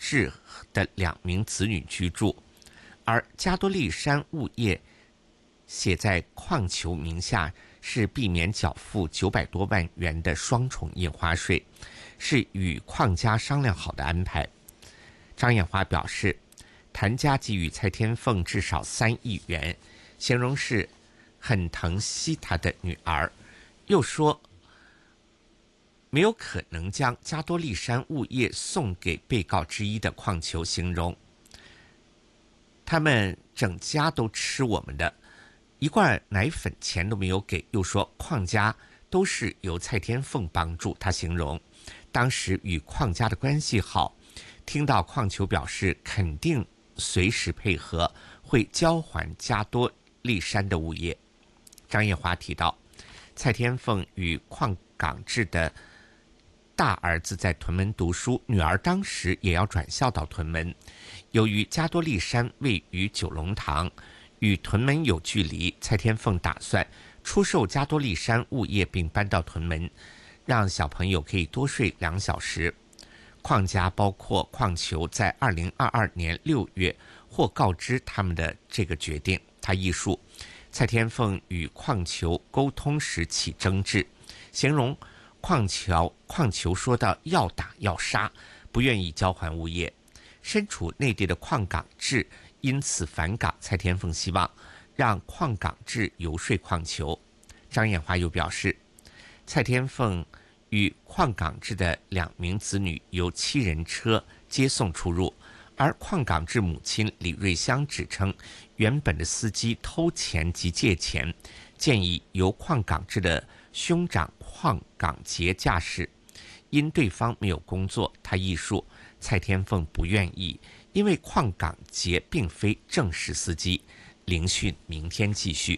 治的2名子女居住，而加多利山物业写在矿球名下，是避免缴付900多万元的双重印花税，是与矿家商量好的安排。张艳华表示，谭家给予蔡天凤至少3亿元，形容是很疼惜他的女儿，又说没有可能将加多利山物业送给被告之一的矿球，形容他们整家都吃我们的，1罐奶粉钱都没有给，又说矿家都是由蔡天凤帮助。他形容当时与矿家的关系好，听到矿球表示肯定随时配合，会交还加多利山的物业。张艳华提到，蔡天凤与矿港志的大儿子在屯门读书，女儿当时也要转校到屯门。由于加多利山位于九龙塘，与屯门有距离，蔡天凤打算出售加多利山物业并搬到屯门，让小朋友可以多睡2小时。矿家包括矿球在2022年6月或告知他们的这个决定。他忆述，蔡天凤与矿球沟通时起争执，形容矿球说到要打要杀，不愿意交还物业。身处内地的矿港志因此返港，蔡天凤希望让矿港志游说矿球。张艳华又表示，蔡天凤与矿港志的2名子女由7人车接送出入，而矿港志母亲李瑞香指称，原本的司机偷钱及借钱，建议由矿港志的兄长矿港杰驾驶，因对方没有工作。他忆述，蔡天凤不愿意，因为矿港杰并非正式司机。聆讯明天继续。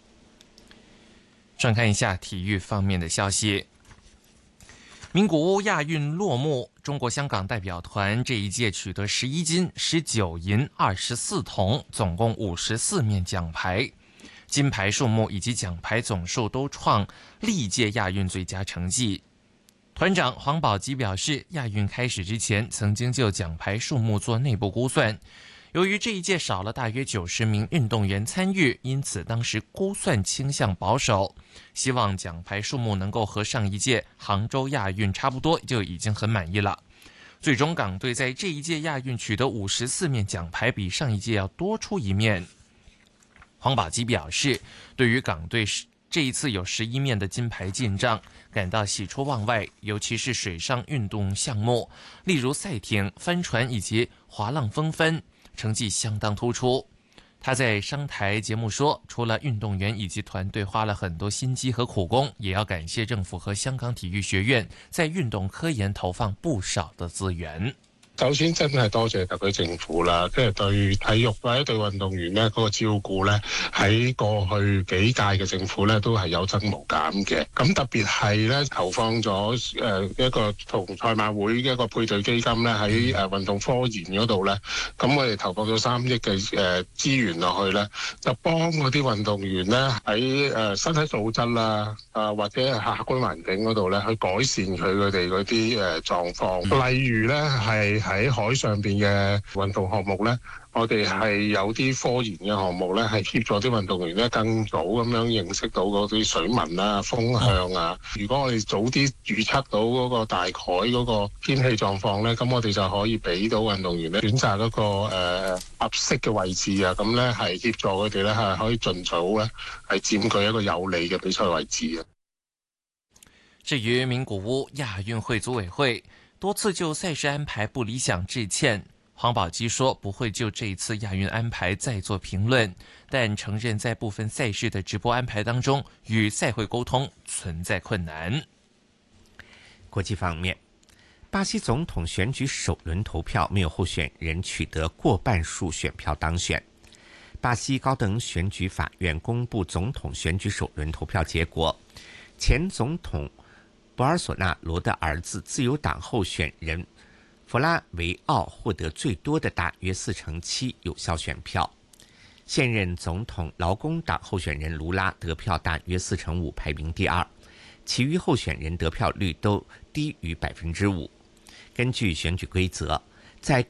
转看一下体育方面的消息。名古屋亚运落幕，中国香港代表团这一届取得11金、19银、24铜，总共54面奖牌，金牌数目以及奖牌总数都创历届亚运最佳成绩。团长黄宝基表示，亚运开始之前曾经就奖牌数目做内部估算，由于这一届少了大约90名运动员参与，因此当时估算倾向保守，希望奖牌数目能够和上一届杭州亚运差不多，就已经很满意了。最终港队在这一届亚运取得54面奖牌，比上一届要多出1面。黄宝基表示，对于港队这一次有11面的金牌进账感到喜出望外，尤其是水上运动项目，例如赛艇、帆船以及滑浪风帆，成绩相当突出。他在商台节目说，除了运动员以及团队花了很多心机和苦功，也要感謝政府和香港體育學院在運動科研投放不少的資源。 首先真係多謝特區政府啦，即係對體育或者對運動員呢嗰個照顧呢，喺過去幾屆嘅政府呢都係有增無減嘅。咁特別係呢投放咗一個同賽馬會一個配對基金呢喺運動科研嗰度呢，咁我哋投放咗3億嘅資源落去呢，就幫嗰啲運動員呢喺身體素質啦或者係客觀環境嗰度呢去改善佢哋嗰啲狀況。例如呢係喺海上邊嘅運動項目呢，我哋係有啲科研嘅項目呢，係協助啲運動員呢更早咁樣認識到嗰啲水文啊、風向啊。如果我哋早啲預測到嗰個大海嗰個天氣狀況呢，咁我哋就可以俾到運動員呢選擇嗰個合適嘅位置啊，咁呢係協助佢哋呢係可以盡早呢係佔據一個有利嘅比賽位置啊。 至於名古屋亞運會組委會多次就賽事安排不理想致歉，黃寶基說不會就這一次亞運安排再做評論，但承認在部分賽事的直播安排當中與賽會溝通存在困難。 國際方面，巴西總統選舉首輪投票沒有候選人取得過半數選票當選。巴西高等選舉法院公布總統選舉首輪投票結果，前總統博爾索納羅的兒子自由黨候選人弗拉維奧獲得最多的大約7%有效選票，現任總統勞工黨候選人盧拉得票大約5%，排名第2，其餘候選人得票率都低於5%。根據選舉規則，在